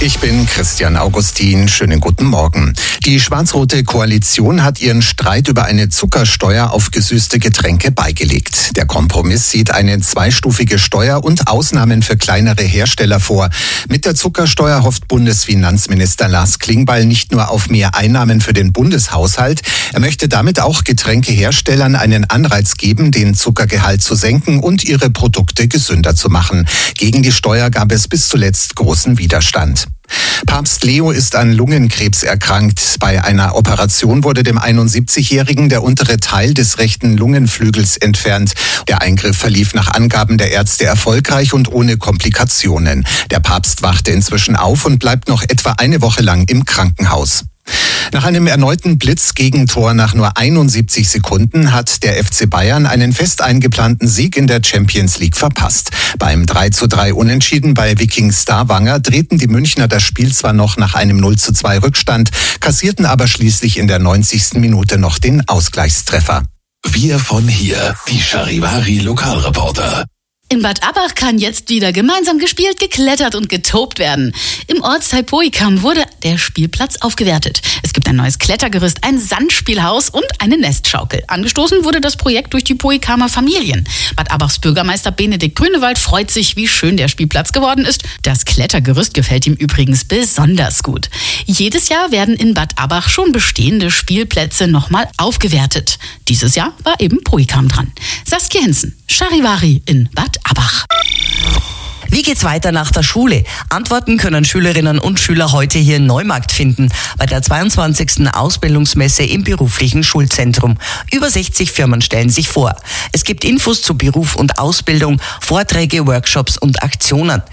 Ich bin Christian Augustin. Schönen guten Morgen. Die schwarz-rote Koalition hat ihren Streit über eine Zuckersteuer auf gesüßte Getränke beigelegt. Der Kompromiss sieht eine zweistufige Steuer und Ausnahmen für kleinere Hersteller vor. Mit der Zuckersteuer hofft Bundesfinanzminister Lars Klingbeil nicht nur auf mehr Einnahmen für den Bundeshaushalt. Er möchte damit auch Getränkeherstellern einen Anreiz geben, den Zuckergehalt zu senken und ihre Produkte gesünder zu machen. Gegen die Steuer gab es bis zuletzt großen Widerstand. Papst Leo ist an Lungenkrebs erkrankt. Bei einer Operation wurde dem 71-Jährigen der untere Teil des rechten Lungenflügels entfernt. Der Eingriff verlief nach Angaben der Ärzte erfolgreich und ohne Komplikationen. Der Papst wachte inzwischen auf und bleibt noch etwa eine Woche lang im Krankenhaus. Nach einem erneuten Blitzgegentor nach nur 71 Sekunden hat der FC Bayern einen fest eingeplanten Sieg in der Champions League verpasst. Beim 3:3 Unentschieden bei Viking Stavanger drehten die Münchner das Spiel zwar noch nach einem 0:2 Rückstand, kassierten aber schließlich in der 90. Minute noch den Ausgleichstreffer. Wir von hier, die Charivari Lokalreporter. In Bad Abach kann jetzt wieder gemeinsam gespielt, geklettert und getobt werden. Im Ortsteil Poikam wurde der Spielplatz aufgewertet. Es gibt ein neues Klettergerüst, ein Sandspielhaus und eine Nestschaukel. Angestoßen wurde das Projekt durch die Poikamer Familien. Bad Abachs Bürgermeister Benedikt Grünewald freut sich, wie schön der Spielplatz geworden ist. Das Klettergerüst gefällt ihm übrigens besonders gut. Jedes Jahr werden in Bad Abach schon bestehende Spielplätze nochmal aufgewertet. Dieses Jahr war eben Poikam dran. Saskia Hinsen, Charivari in Bad Abach. Wie geht's weiter nach der Schule? Antworten können Schülerinnen und Schüler heute hier in Neumarkt finden, bei der 22. Ausbildungsmesse im beruflichen Schulzentrum. Über 60 Firmen stellen sich vor. Es gibt Infos zu Beruf und Ausbildung, Vorträge, Workshops und Aktionen.